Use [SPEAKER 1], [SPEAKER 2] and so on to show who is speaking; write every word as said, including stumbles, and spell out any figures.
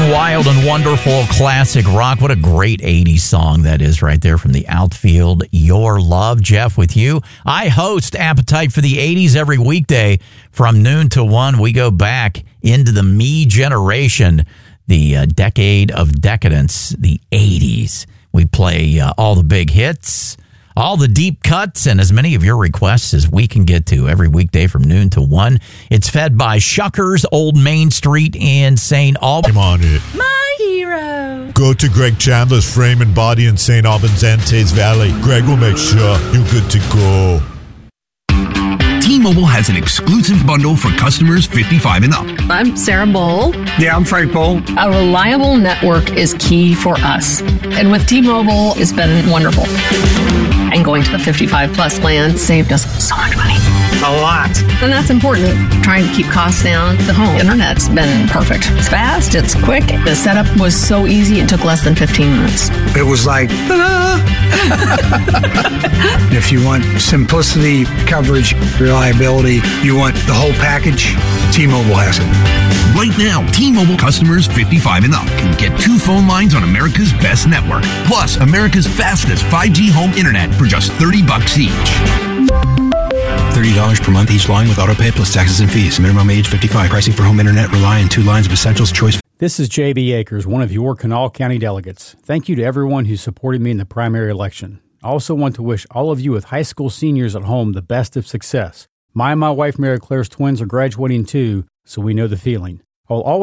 [SPEAKER 1] and wild and wonderful classic rock. What a great eighties song that is right there from the Outfield. Your Love. Jeff with you. I host Appetite for the eighties every weekday from noon to one. We go back into the me generation, the uh, decade of decadence, the eighties. We play uh, all the big hits, all the deep cuts, and as many of your requests as we can get to every weekday from noon to one. It's fed by Shuckers, Old Main Street in Saint Albans.
[SPEAKER 2] Come on it.
[SPEAKER 3] My hero.
[SPEAKER 2] Go to Greg Chandler's Frame and Body in Saint Albans, Antes Valley. Greg will make sure you're good to go.
[SPEAKER 4] T-Mobile has an exclusive bundle for customers fifty-five and up.
[SPEAKER 3] I'm Sarah Bowl.
[SPEAKER 5] Yeah, I'm Frank Bowl.
[SPEAKER 3] A reliable network is key for us. And with T-Mobile, it's been wonderful. And going to the fifty-five plus plan saved us so much money.
[SPEAKER 5] A lot.
[SPEAKER 3] And that's important. Trying to keep costs down. The home internet's been perfect. It's fast. It's quick. The setup was so easy. It took less than fifteen minutes.
[SPEAKER 5] It was like, ta-da! If you want simplicity, coverage, reliability, you want the whole package, T-Mobile has it.
[SPEAKER 4] Right now, T-Mobile customers fifty-five and up can get two phone lines on America's best network, plus America's fastest five G home internet for just thirty bucks each.
[SPEAKER 6] thirty dollars per month each line with autopay plus taxes and fees. Minimum age fifty-five. Pricing for home internet rely on two lines of Essentials Choice.
[SPEAKER 7] This is J B. Akers, one of your Kanawha County delegates. Thank you to everyone who supported me in the primary election. I also want to wish all of you with high school seniors at home the best of success. My and my wife Mary Claire's twins are graduating too, so we know the feeling. I'll always